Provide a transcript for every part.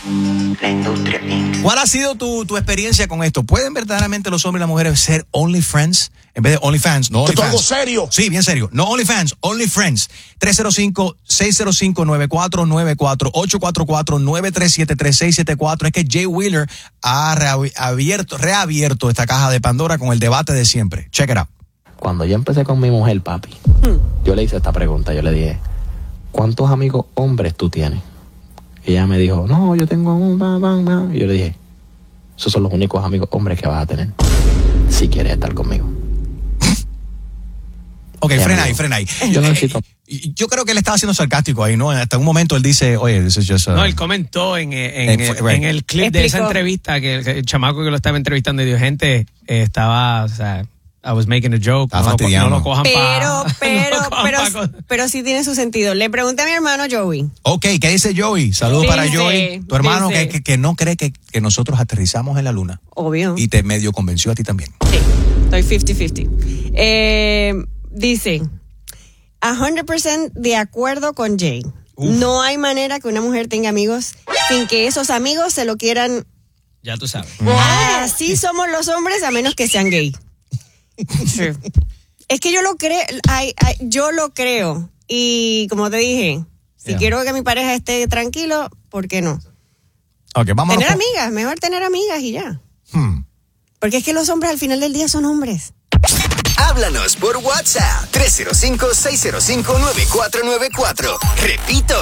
La industria Inc. ¿Cuál ha sido tu experiencia con esto? ¿Pueden verdaderamente los hombres y las mujeres ser OnlyFriends en vez de OnlyFans? No OnlyFans. ¿Esto es algo serio? Sí, bien serio. No OnlyFans, OnlyFriends. 305-605-9494, 844-937-3674. Es que Jay Wheeler ha reabierto esta caja de Pandora con el debate de siempre. Check it out. Cuando yo empecé con mi mujer, papi, yo le hice esta pregunta. Yo le dije, ¿cuántos amigos hombres tú tienes? Y ella me dijo, no, yo tengo un... Y yo le dije, esos son los únicos amigos hombres que vas a tener si quieres estar conmigo. Ok, frena ahí. Yo no necesito... Yo creo que él estaba siendo sarcástico ahí, ¿no? Hasta un momento él dice, oye, this is just... No, él comentó en el clip de esa entrevista que el chamaco que lo estaba entrevistando y dijo, gente, estaba, o sea... I was making a joke. No lo cojan pero sí tiene su sentido. Le pregunté a mi hermano Joey. Ok, ¿qué dice Joey? Saludos para Joey. Tu hermano que no cree que nosotros aterrizamos en la luna. Obvio. Y te medio convenció a ti también. Sí, estoy 50-50. Dice, 100% de acuerdo con Jay. Uf. No hay manera que una mujer tenga amigos sin que esos amigos se lo quieran. Ya tú sabes. Así somos los hombres a menos que sean gay. True. Es que yo lo creo. Y como te dije, si quiero que mi pareja esté tranquilo, ¿por qué no? Okay, tener amigas, mejor tener amigas y ya. Porque es que los hombres al final del día son hombres. Háblanos por WhatsApp 305-605-9494. Repito,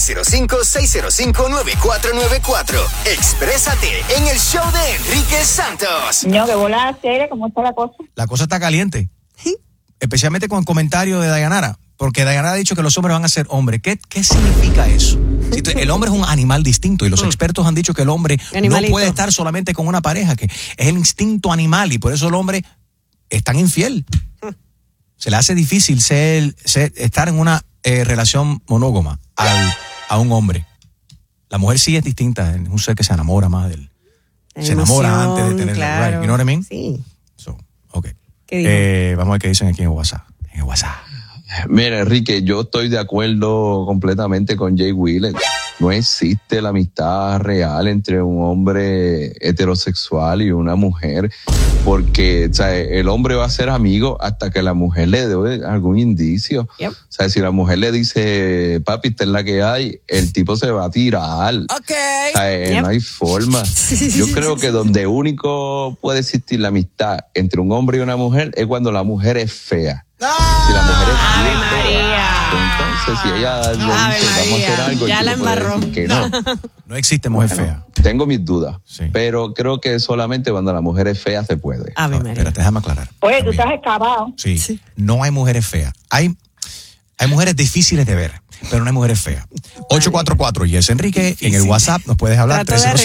305-605-9494. Exprésate en el show de Enrique Santos. Señor, que bola seria, ¿cómo está la cosa? La cosa está caliente. ¿Sí? Especialmente con el comentario de Dayanara. Porque Dayanara ha dicho que los hombres van a ser hombres. ¿Qué significa eso? El hombre es un animal distinto y los expertos han dicho que el hombre no puede estar solamente con una pareja, que es el instinto animal y por eso el hombre es tan infiel. Se le hace difícil estar en una relación monógama a un hombre. La mujer sí es distinta, es un ser que se enamora más de él. Se enamora antes de tener la right. You know what I mean? Sí. So, okay. Vamos a ver qué dicen aquí en WhatsApp. Mira, Enrique, yo estoy de acuerdo completamente con Jay Wheeler. No existe la amistad real entre un hombre heterosexual y una mujer, porque, o sea, el hombre va a ser amigo hasta que la mujer le dé algún indicio. Yep. O sea, si la mujer le dice, papi, esta es la que hay, el tipo se va a tirar. Okay. O sea, no hay forma. Yo creo que donde único puede existir la amistad entre un hombre y una mujer es cuando la mujer es fea. Si la mujer es fea, entonces si ella le dice, vamos a hacer algo, ya la embarró. Que no. No existe mujer fea. Tengo mis dudas, pero creo que solamente cuando la mujer es fea se puede. Espérate, déjame aclarar. Oye, tú estás excavado. Sí, no hay mujeres feas. Hay mujeres difíciles de ver, pero no hay mujeres feas. 844 Yes Enrique, en el WhatsApp nos puedes hablar.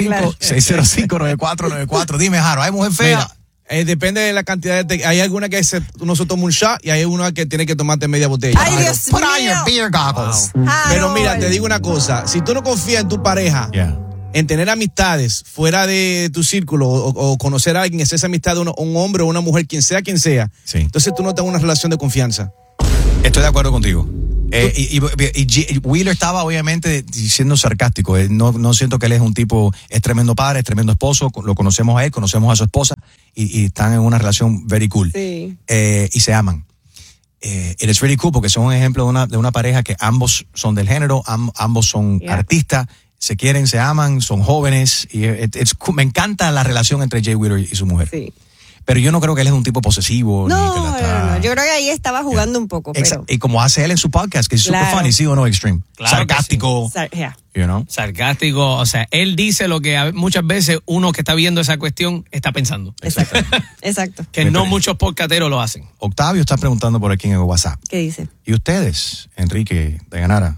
305-605-9494. Dime, Jaro, ¿hay mujer fea? Mira, depende de la cantidad de... Hay alguna que uno se toma un shot y hay una que tiene que tomarte media botella. ¡Ay, Dios Put mío! on your beer goggles. Wow. Pero mira, te digo una cosa. Si tú no confías en tu pareja, en tener amistades fuera de tu círculo o conocer a alguien, es esa amistad de un hombre o una mujer, quien sea, entonces tú no tienes una relación de confianza. Estoy de acuerdo contigo. Y Wheeler estaba obviamente siendo sarcástico. No siento que él es un tipo, es tremendo padre, es tremendo esposo. Lo conocemos a él, conocemos a su esposa y están en una relación very cool. Sí. Y se aman. It is really cool porque son un ejemplo de una pareja que ambos son del género, ambos son artistas, se quieren, se aman, son jóvenes. Y me encanta la relación entre Jay Wheeler y su mujer. Sí. Pero yo no creo que él es un tipo posesivo. No. Yo creo que ahí estaba jugando un poco. Pero... Y como hace él en su podcast, que es super funny, ¿sí o no, Extreme? Claro, sarcástico. You know? Sarcástico, o sea, él dice lo que muchas veces uno que está viendo esa cuestión está pensando. Exacto. Que no muchos podcasteros lo hacen. Octavio está preguntando por aquí en el WhatsApp. ¿Qué dice? ¿Y ustedes, Enrique, Dayanara,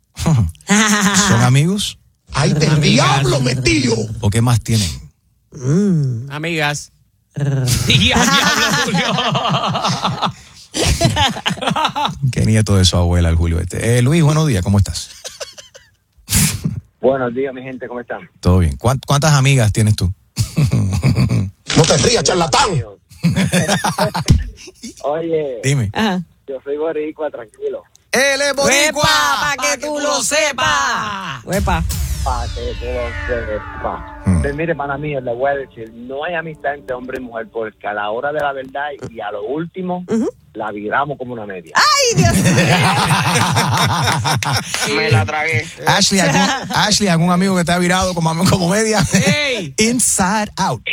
son amigos? ¡Ay, del diablo metido! ¿O qué más tienen? Amigas. Diablo, Julio. Qué nieto de su abuela, el Julio este. Luis, buenos días, ¿cómo estás? Buenos días, mi gente, ¿cómo están? Todo bien. ¿Cuántas amigas tienes tú? No te rías, charlatán. Oye, dime. Ajá. Yo soy boricua, tranquilo. ¡Él es boricua! ¡Para que tú lo sepas! ¡Huepa! Para que todo sepa. Mire, para mí, le voy a decir, no hay amistad entre hombre y mujer, porque a la hora de la verdad y a lo último, la viramos como una media. ¡Ay, Dios mío! Me la tragué. Ashley, ¿algún amigo que te ha virado como media? Hey. Inside out.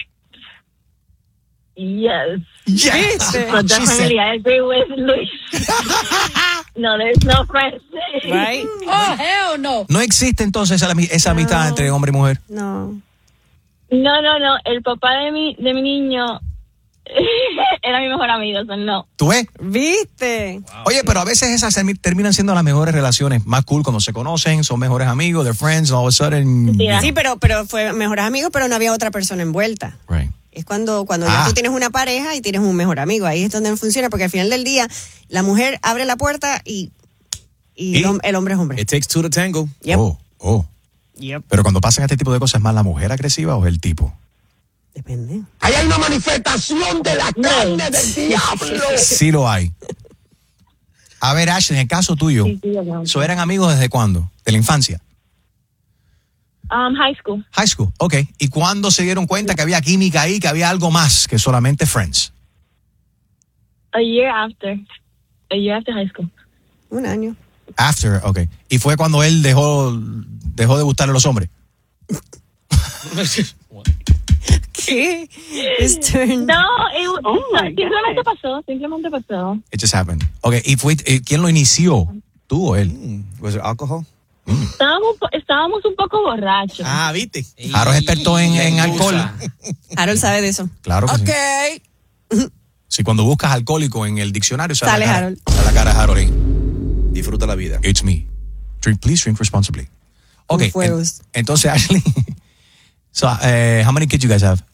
Yes. Yes. But definitely I agree with Luis. No, there's no friends. Right? Oh, hell no. No existe entonces esa amistad entre hombre y mujer. No. No. El papá de mi niño era mi mejor amigo, so no. ¿Tú ves? ¿Viste? Wow. Oye, pero a veces esas terminan siendo las mejores relaciones, más cool cuando se conocen, son mejores amigos, they're friends, all of a sudden. Sí, pero fue mejores amigos, pero no había otra persona envuelta. Right. Es cuando ya tú tienes una pareja y tienes un mejor amigo. Ahí es donde no funciona, porque al final del día la mujer abre la puerta y el hombre es hombre. It takes two to tango. Yep. Yep. Pero cuando pasan este tipo de cosas, ¿es más la mujer agresiva o es el tipo? Depende. Ahí hay una manifestación de la carne del diablo. Sí lo hay. A ver, Ashley, en el caso tuyo, ¿eran amigos desde cuándo? ¿De la infancia? High school. High school, ok. ¿Y cuándo se dieron cuenta que había química ahí, que había algo más que solamente friends? A year after high school. Un año. After, ok. ¿Y fue cuando él dejó de gustarle a los hombres? ¿Qué? Simplemente pasó. It just happened. Ok, ¿y quién lo inició? ¿Tú o él? ¿Was it alcohol? Estábamos un poco borrachos. ¿Viste? Harold es experto en alcohol. Harold sabe de eso. Claro que sí. Si cuando buscas alcohólico en el diccionario sale Harold. Sale la cara de Harold ahí. Disfruta la vida. It's me. Please drink responsibly. Okay. Entonces, Ashley. So, how many kids you guys have?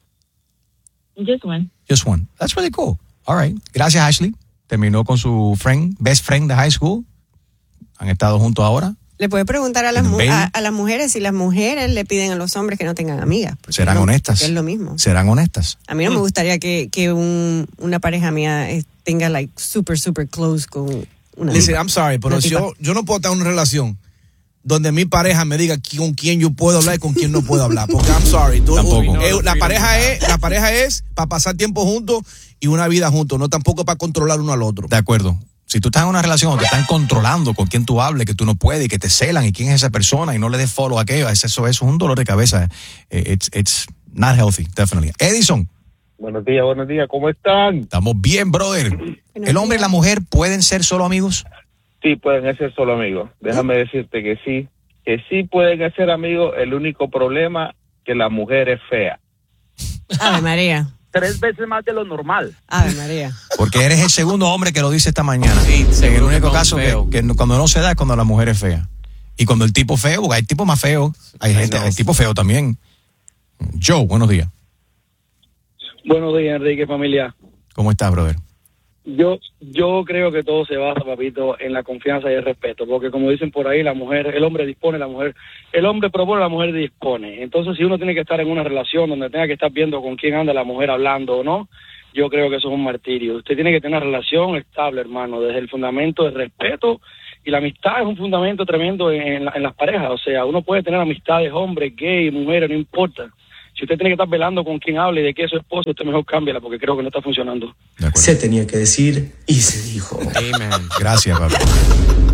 Just one. Just one. That's really cool. All right. Gracias, Ashley. Terminó con su best friend de high school. Han estado juntos ahora. Le puede preguntar a las mujeres si las mujeres le piden a los hombres que no tengan amigas. ¿Serán honestas? Es lo mismo. ¿Serán honestas? A mí no me gustaría que una pareja mía tenga super close con una Listen, I'm sorry, pero yo no puedo tener una relación donde mi pareja me diga con quién yo puedo hablar y con quién no puedo hablar. Porque I'm sorry. Tampoco. La pareja es para pasar tiempo juntos y una vida juntos, no tampoco para controlar uno al otro. De acuerdo. Si tú estás en una relación donde te están controlando con quién tú hables, que tú no puedes y que te celan y quién es esa persona y no le des follow a aquello, eso es un dolor de cabeza. It's not healthy, definitely. Edison. Buenos días, ¿cómo están? Estamos bien, brother. ¿El hombre y la mujer pueden ser solo amigos? Sí, pueden ser solo amigos. Déjame decirte que sí pueden ser amigos. El único problema que la mujer es fea. Ave María. 3 veces más de lo normal. Ave María. Porque eres el segundo hombre que lo dice esta mañana. Sí, el único caso que cuando no se da es cuando la mujer es fea. Y cuando el tipo feo, porque hay tipos más feos, hay tipo feo también. Joe, buenos días. Buenos días, Enrique, familia. ¿Cómo estás, brother? Yo creo que todo se basa, papito, en la confianza y el respeto, porque como dicen por ahí, el hombre dispone, el hombre propone, la mujer dispone. Entonces, si uno tiene que estar en una relación donde tenga que estar viendo con quién anda la mujer hablando o no, yo creo que eso es un martirio. Usted tiene que tener una relación estable, hermano, desde el fundamento del respeto, y la amistad es un fundamento tremendo en las parejas. O sea, uno puede tener amistades, hombres, gay, mujeres, no importa. Si usted tiene que estar velando con quién hable y de qué es su esposo, usted mejor cámbiala, porque creo que no está funcionando. Se tenía que decir y se dijo. Amen. Gracias, papá.